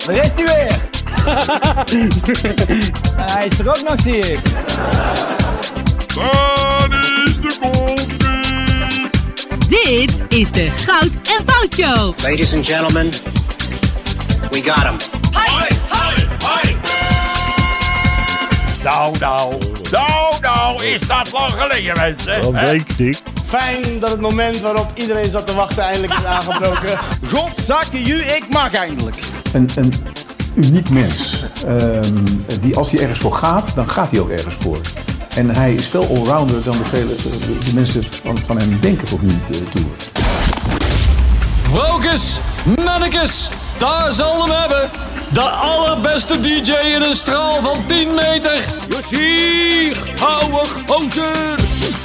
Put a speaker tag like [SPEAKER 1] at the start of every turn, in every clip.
[SPEAKER 1] Daar is hij weer. En hij is er ook nog, zie ik.
[SPEAKER 2] Waar is de koffie?
[SPEAKER 3] Dit is de Goud en Fout Show.
[SPEAKER 4] Ladies and gentlemen, we got him.
[SPEAKER 2] Nou, is dat lang geleden, mensen?
[SPEAKER 5] Een week, Dick.
[SPEAKER 6] Fijn dat het moment waarop iedereen zat te wachten eindelijk is aangebroken.
[SPEAKER 7] Godzakke ik mag eindelijk.
[SPEAKER 8] Een uniek mens. Die als hij ergens voor gaat, dan gaat hij ook ergens voor. En hij is veel allrounder dan de mensen van hem denken tot nu toe.
[SPEAKER 9] Vrouwkes, mannekes, daar zal hem hebben. De allerbeste DJ in een straal van 10 meter.
[SPEAKER 10] Plezier, ouwe gozer.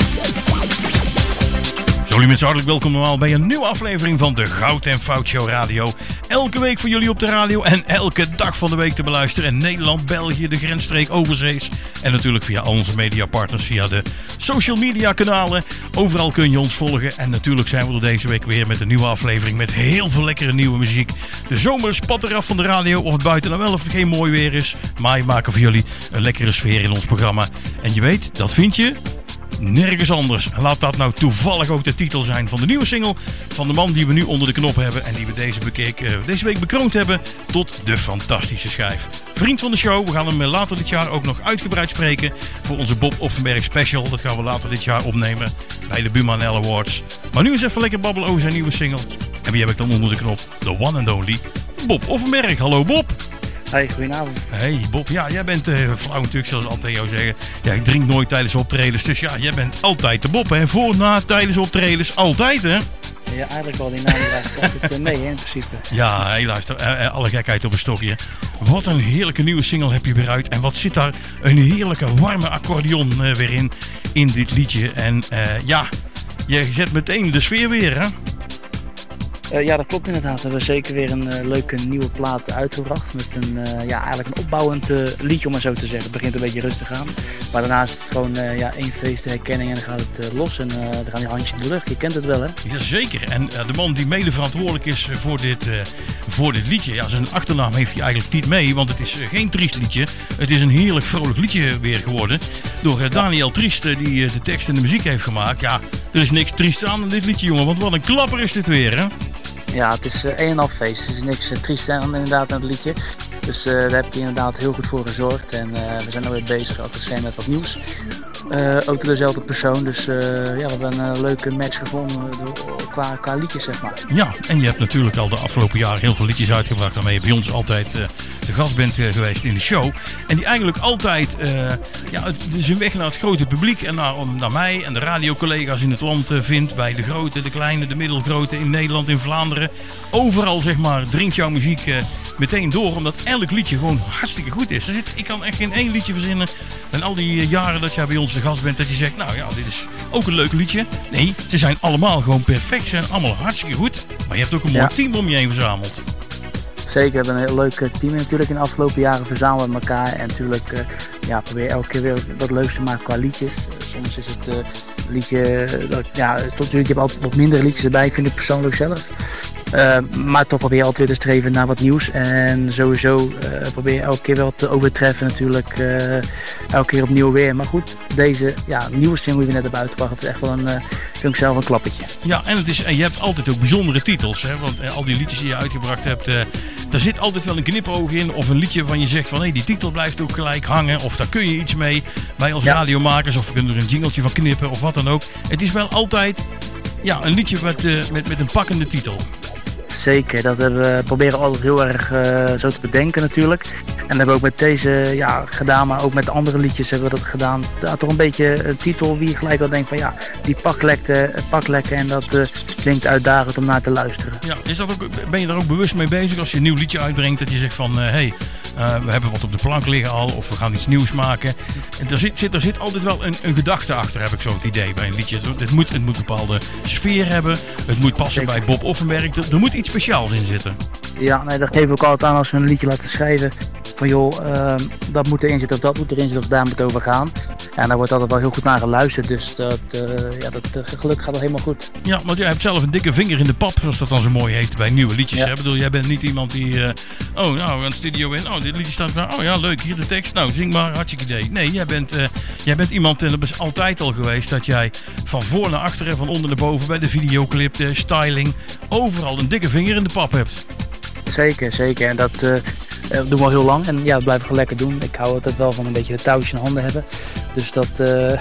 [SPEAKER 11] Zo, jullie mensen hartelijk welkom allemaal bij een nieuwe aflevering van de Goud en Fout Show Radio. Elke week voor jullie op de radio en elke dag van de week te beluisteren. In Nederland, België, de grensstreek, overzees. En natuurlijk via al onze mediapartners, via de social media kanalen. Overal kun je ons volgen. En natuurlijk zijn we er deze week weer met een nieuwe aflevering met heel veel lekkere nieuwe muziek. De zomer spat eraf van de radio, of het buiten nou wel of het geen mooi weer is. Maar we maken voor jullie een lekkere sfeer in ons programma. En je weet, dat vind je nergens anders. Laat dat nou toevallig ook de titel zijn van de nieuwe single van de man die we nu onder de knop hebben en die we deze week bekroond hebben tot de fantastische schijf. Vriend van de show, we gaan hem later dit jaar ook nog uitgebreid spreken voor onze Bob Offenberg special. Dat gaan we later dit jaar opnemen bij de Buma Nel Awards. Maar nu eens even lekker babbelen over zijn nieuwe single. En wie heb ik dan onder de knop? The one and only Bob Offenberg. Hallo Bob.
[SPEAKER 12] Hey, goedenavond.
[SPEAKER 11] Hey Bob, ja, jij bent flauw natuurlijk, zoals Theo zeggen. Ja, ik drink nooit tijdens optredens, dus ja, jij bent altijd de Bob, hè? Voor, na, tijdens optredens, altijd, hè?
[SPEAKER 12] Ja, eigenlijk wel, die naam draagt altijd mee, hè, in principe.
[SPEAKER 11] Ja, hey, luister, alle gekheid op een stokje. Wat een heerlijke nieuwe single heb je weer uit. En wat zit daar een heerlijke, warme accordeon weer in dit liedje. En ja, je zet meteen de sfeer weer, hè?
[SPEAKER 12] Ja, dat klopt inderdaad. We hebben zeker weer een leuke nieuwe plaat uitgebracht. Met eigenlijk een opbouwend liedje, om maar zo te zeggen. Het begint een beetje rustig aan. Maar daarna is het gewoon één feest, de herkenning en dan gaat het los. En dan gaan die handjes in de lucht. Je kent het wel, hè?
[SPEAKER 11] Jazeker. En de man die mede verantwoordelijk is voor dit liedje. Ja, zijn achternaam heeft hij eigenlijk niet mee. Want het is geen triest liedje. Het is een heerlijk vrolijk liedje weer geworden. Door Daniel Triest, die de tekst en de muziek heeft gemaakt. Ja, er is niks triest aan in dit liedje, jongen. Want wat een klapper is dit weer, hè?
[SPEAKER 12] Ja, het is een en al feest. Het is niks triest aan inderdaad aan het liedje. Dus daar heb je inderdaad heel goed voor gezorgd. En we zijn alweer bezig met wat nieuws. Ook door dezelfde persoon. Dus we hebben een leuke match gevonden qua liedjes, zeg maar.
[SPEAKER 11] Ja, en je hebt natuurlijk al de afgelopen jaren heel veel liedjes uitgebracht waarmee je bij ons altijd de gast bent geweest in de show. En die eigenlijk altijd zijn weg naar het grote publiek en naar mij en de radiocollega's in het land vindt. Bij de grote, de kleine, de middelgrote in Nederland, in Vlaanderen. Overal, zeg maar, dringt jouw muziek meteen door, omdat elk liedje gewoon hartstikke goed is. Ik kan echt geen één liedje verzinnen. En al die jaren dat jij bij ons de gast bent, dat je zegt, nou ja, dit is ook een leuk liedje. Nee, ze zijn allemaal gewoon perfect. Ze zijn allemaal hartstikke goed. Maar je hebt ook een mooi team om je heen verzameld.
[SPEAKER 12] Zeker, we hebben een heel leuk team natuurlijk in de afgelopen jaren verzameld met elkaar. En natuurlijk probeer elke keer weer wat leuks te maken qua liedjes. Soms is het liedje, natuurlijk heb je altijd wat mindere liedjes erbij, vind ik persoonlijk zelf. Maar toch probeer je altijd weer te streven naar wat nieuws. En sowieso probeer je elke keer wel te overtreffen natuurlijk. Elke keer opnieuw weer. Maar goed, deze nieuwe single die we net hebben uitgebracht, dat is echt wel vind ik zelf een klappertje.
[SPEAKER 11] Ja, en je hebt altijd ook bijzondere titels. Hè? Want al die liedjes die je uitgebracht hebt, daar zit altijd wel een knipoog in. Of een liedje van je zegt van die titel blijft ook gelijk hangen. Of daar kun je iets mee. Wij als radiomakers, of we kunnen er een jingletje van knippen of wat dan ook. Het is wel altijd een liedje met een pakkende titel.
[SPEAKER 12] Zeker, dat proberen we altijd heel erg zo te bedenken natuurlijk. En dat hebben we ook met deze gedaan, maar ook met de andere liedjes hebben we dat gedaan. Toch een beetje een titel wie je gelijk wel denkt van die pak lekker en dat klinkt uitdagend om naar te luisteren. Ja,
[SPEAKER 11] ben je daar ook bewust mee bezig als je een nieuw liedje uitbrengt, dat je zegt van we hebben wat op de plank liggen al of we gaan iets nieuws maken. En er zit altijd wel een gedachte achter, heb ik zo het idee bij een liedje. Het moet een bepaalde sfeer hebben, het moet passen bij Bob Offenberg, er moet iets speciaals in zitten.
[SPEAKER 12] Ja, nee, dat geven we ook altijd aan als we een liedje laten schrijven. van joh, dat moet erin zitten of dat moet erin zitten of daar moet het over gaan. En daar wordt altijd wel heel goed naar geluisterd, dus dat geluk gaat wel helemaal goed.
[SPEAKER 11] Ja, want jij hebt zelf een dikke vinger in de pap, zoals dat dan zo mooi heet bij nieuwe liedjes.
[SPEAKER 12] Ja.
[SPEAKER 11] Hè? Ik bedoel, jij bent niet iemand die, we gaan de studio in, dit liedje staat klaar, oh ja, leuk, hier de tekst, nou, zing maar, hartstikke idee. Nee, jij bent iemand, en dat is altijd al geweest, dat jij van voor naar achter en van onder naar boven, bij de videoclip, de styling, overal een dikke vinger in de pap hebt.
[SPEAKER 12] Zeker. En dat doen we al heel lang. En ja, dat blijf ik gewoon lekker doen. Ik hou altijd wel van een beetje de touwtjes in handen hebben. Dus dat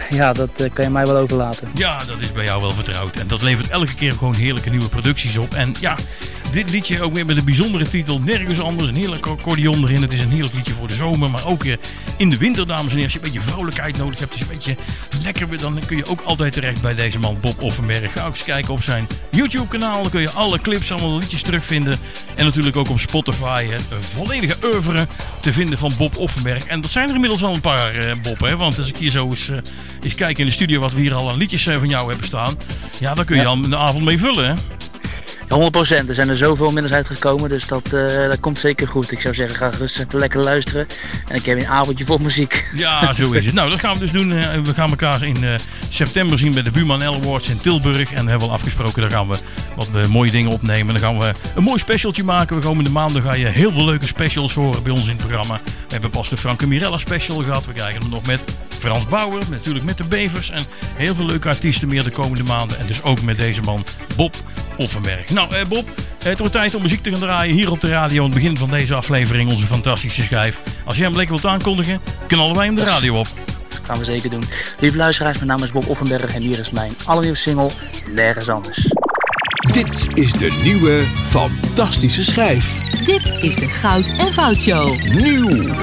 [SPEAKER 12] kan je mij wel overlaten.
[SPEAKER 11] Ja, dat is bij jou wel vertrouwd. En dat levert elke keer gewoon heerlijke nieuwe producties op. En ja, dit liedje ook weer met een bijzondere titel. Nergens anders. Een heerlijk accordeon erin. Het is een heerlijk liedje voor de zomer. Maar ook in de winter, dames en heren. Als je een beetje vrouwelijkheid nodig hebt. Als je een beetje lekker bent, dan kun je ook altijd terecht bij deze man Bob Offenberg. Ga ook eens kijken op zijn YouTube kanaal. Dan kun je alle clips, allemaal liedjes terugvinden. En natuurlijk ook op Spotify het volledige oeuvre te vinden van Bob Offenberg. En dat zijn er inmiddels al een paar, Bob. Hè? Want als ik hier zo eens kijk in de studio wat we hier al aan liedjes van jou hebben staan. Ja, daar kun je al een avond mee vullen, hè?
[SPEAKER 12] 100%. Er zijn er zoveel middels uitgekomen, dus dat komt zeker goed. Ik zou zeggen, ga rustig even lekker luisteren. En ik heb een avondje voor muziek.
[SPEAKER 11] Ja, zo is het. Nou, dat gaan we dus doen. We gaan elkaar in september zien bij de Buurman L Awards in Tilburg. En we hebben al afgesproken, daar gaan we wat mooie dingen opnemen. Dan gaan we een mooi specialtje maken. We komende maanden ga je heel veel leuke specials horen bij ons in het programma. We hebben pas de Franke Mirella special gehad. We krijgen hem nog met Frans Bauer, natuurlijk met de Bevers. En heel veel leuke artiesten meer de komende maanden. En dus ook met deze man, Bob Offenberg. Nou, Bob, het wordt tijd om muziek te gaan draaien hier op de radio aan het begin van deze aflevering, onze fantastische schijf. Als jij hem lekker wilt aankondigen, knallen wij hem de radio op.
[SPEAKER 12] Dat gaan we zeker doen. Lieve luisteraars, mijn naam is Bob Offenberg en hier is mijn allernieuwste single, Nergens Anders.
[SPEAKER 5] Dit is de nieuwe fantastische schijf.
[SPEAKER 3] Dit is de Goud en Fout Show.
[SPEAKER 5] Nieuw.